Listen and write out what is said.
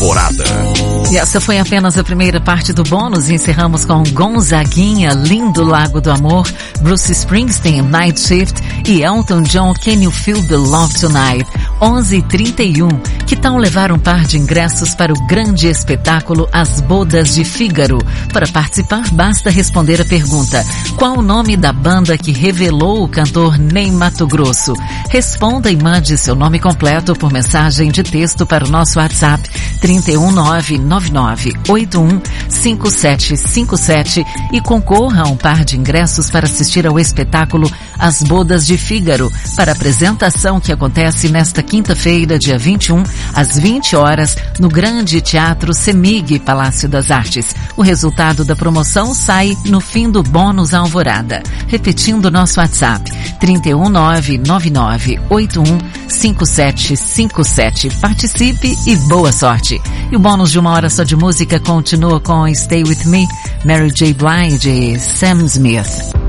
Alvorada. E essa foi apenas a primeira parte do bônus. Encerramos com Gonzaguinha, Lindo Lago do Amor, Bruce Springsteen, Night Shift e Elton John, Can You Feel the Love Tonight? 11h31. Que tal levar um par de ingressos para o grande espetáculo As Bodas de Fígaro? Para participar, basta responder a pergunta: qual o nome da banda que revelou o cantor Ney Matogrosso? Responda e mande seu nome completo por mensagem de texto para o nosso WhatsApp 31999815757 e concorra a um par de ingressos para assistir ao espetáculo As Bodas de Fígaro, para a apresentação que acontece nesta quinta-feira, dia 21, às 20 horas, no Grande Teatro Semig, Palácio das Artes. O resultado da promoção sai no fim do bônus Alvorada. Repetindo nosso WhatsApp, 31999815757. Participe e boa sorte. E o bônus de 1 hora só de música continua com Stay With Me, Mary J. Blige e Sam Smith.